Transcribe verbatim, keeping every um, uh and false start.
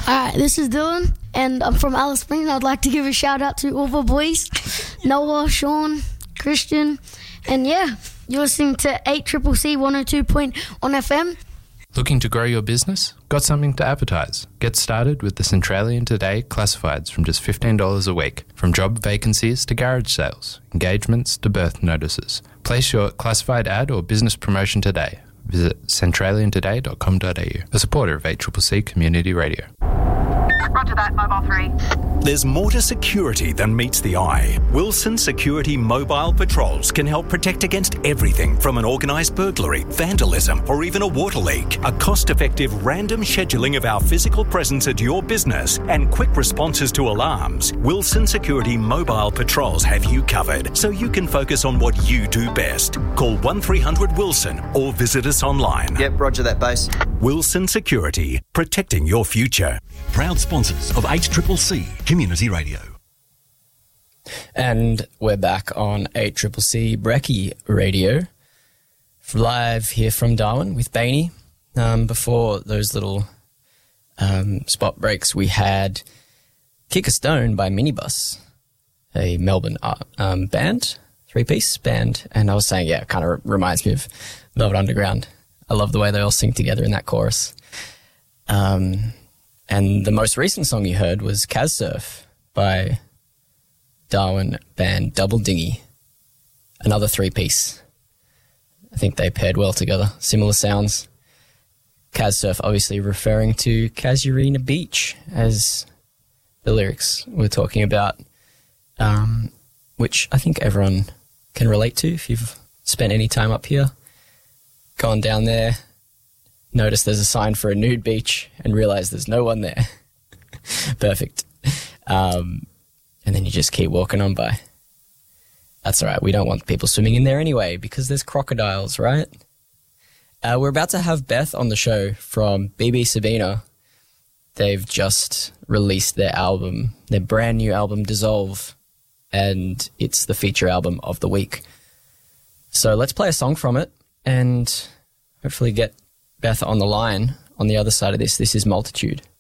Hi, this is Dylan, and I'm from Alice Springs. I'd like to give a shout out to all the boys, Noah, Sean, Christian, and yeah, you're listening to eight C C C one oh two point one F M. Looking to grow your business? Got something to advertise? Get started with the Centralian Today Classifieds from just fifteen dollars a week. From job vacancies to garage sales, engagements to birth notices. Place your classified ad or business promotion today. Visit centralian today dot com dot a u, a supporter of eight C C C Community Radio. Roger that, Mobile three. There's more to security than meets the eye. Wilson Security Mobile Patrols can help protect against everything from an organised burglary, vandalism, or even a water leak. A cost-effective random scheduling of our physical presence at your business and quick responses to alarms. Wilson Security Mobile Patrols have you covered, so you can focus on what you do best. Call one three hundred Wilson or visit us online. Yep, roger that, base. Wilson Security, protecting your future. Proud sponsors of eight C C C Community Radio. And we're back on eight C C C Brekkie Radio, live here from Darwin with Bainey. Um, before those little um, spot breaks, we had Kick a Stone by Minibus, a Melbourne uh, um, band, three-piece band. And I was saying, yeah, it kind of reminds me of Velvet Underground. I love the way they all sing together in that chorus. Um... And the most recent song you heard was Kaz Surf by Darwin band Double Dinghy, another three-piece. I think they paired well together, similar sounds. Kaz Surf obviously referring to Casuarina Beach, as the lyrics were talking about, um, which I think everyone can relate to if you've spent any time up here, gone down there, notice there's a sign for a nude beach and realize there's no one there. Perfect. Um, and then you just keep walking on by. That's all right. We don't want people swimming in there anyway because there's crocodiles, right? Uh, we're about to have Beth on the show from B B Sabina. They've just released their album, their brand new album, Dissolve, and it's the feature album of the week. So let's play a song from it and hopefully get Beth on the line on the other side of this. This is Multitude.